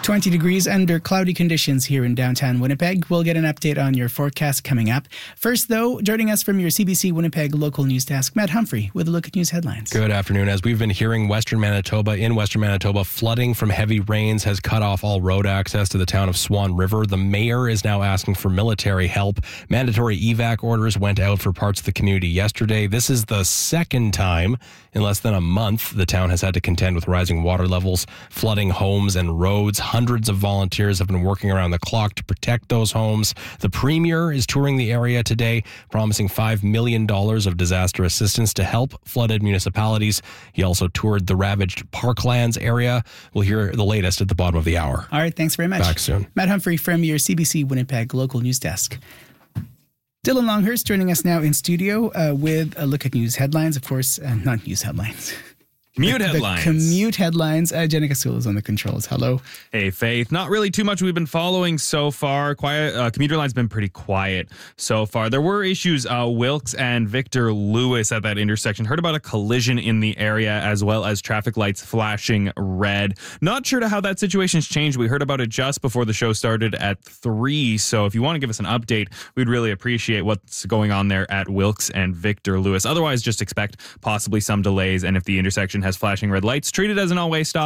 20 degrees under cloudy conditions here in downtown Winnipeg. We'll get an update on your forecast coming up. First, though, joining us from your CBC Winnipeg local news desk, Matt Humphrey with a look at news headlines. Good afternoon. As we've been hearing, in Western Manitoba, flooding from heavy rains has cut off all road access to the town of Swan River. The mayor is now asking for military help. Mandatory evac orders went out for parts of the community yesterday. This is the second time in less than a month the town has had to contend with rising water levels, flooding homes and roads. Hundreds of volunteers have been working around the clock to protect those homes. The premier is touring the area today, promising $5 million of disaster assistance to help flooded municipalities. He also toured the ravaged Parklands area. We'll hear the latest at the bottom of the hour. All right, thanks very much. Back soon. Matt Humphrey from your CBC Winnipeg local news desk. Dylan Longhurst joining us now in studio with a look at news headlines. Of course, not news headlines. Commute headlines. The commute headlines. Jenica Sewell is on the controls. Hello. Hey, Faith. Not really too much we've been following so far. Commuter line's been pretty quiet so far. There were issues, Wilkes and Victor Lewis at that intersection. Heard about a collision in the area as well as traffic lights flashing red. Not sure to how that situation's changed. We heard about it just before the show started at 3. So if you want to give us an update, we'd really appreciate what's going on there at Wilkes and Victor Lewis. Otherwise, just expect possibly some delays. And if the intersection has flashing red lights, treat it as an all-way stop.